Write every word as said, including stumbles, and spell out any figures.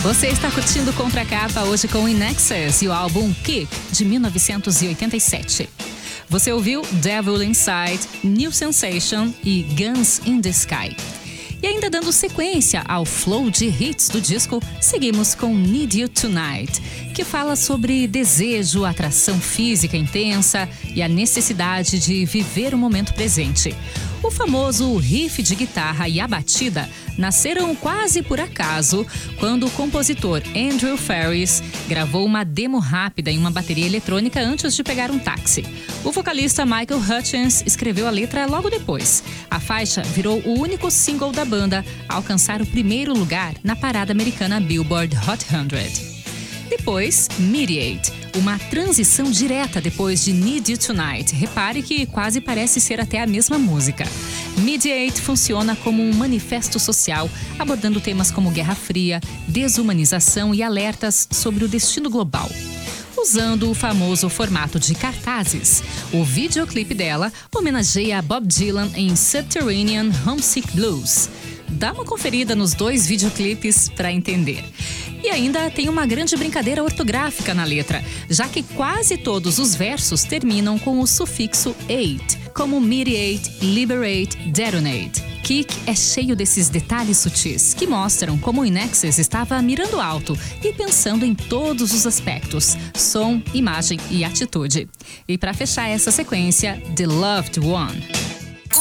Você está curtindo Contra a Capa hoje com In Excess e o álbum Kick, de mil novecentos e oitenta e sete. Você ouviu Devil Inside, New Sensation e Guns in the Sky. E ainda dando sequência ao flow de hits do disco, seguimos com Need You Tonight, que fala sobre desejo, atração física intensa e a necessidade de viver o momento presente. O famoso riff de guitarra e a batida nasceram quase por acaso quando o compositor Andrew Ferris gravou uma demo rápida em uma bateria eletrônica antes de pegar um táxi. O vocalista Michael Hutchence escreveu a letra logo depois. A faixa virou o único single da banda a alcançar o primeiro lugar na parada americana Billboard Hot cem. Depois, Mediate, uma transição direta depois de Need You Tonight. Repare que quase parece ser até a mesma música. Mediate funciona como um manifesto social, abordando temas como Guerra Fria, desumanização e alertas sobre o destino global. Usando o famoso formato de cartazes, o videoclipe dela homenageia Bob Dylan em Subterranean Homesick Blues. Dá uma conferida nos dois videoclipes para entender. E ainda tem uma grande brincadeira ortográfica na letra, já que quase todos os versos terminam com o sufixo ate, como mediate, liberate, detonate. Kick é cheio desses detalhes sutis que mostram como o In Excess estava mirando alto e pensando em todos os aspectos: som, imagem e atitude. E para fechar essa sequência, The Loved One.